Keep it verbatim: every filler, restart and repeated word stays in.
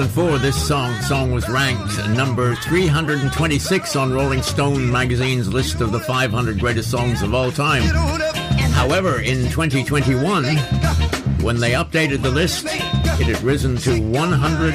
For this song, song was ranked number three hundred twenty-six on Rolling Stone magazine's list of the five hundred greatest songs of all time. However, in twenty twenty-one, when they updated the list, it had risen to one hundred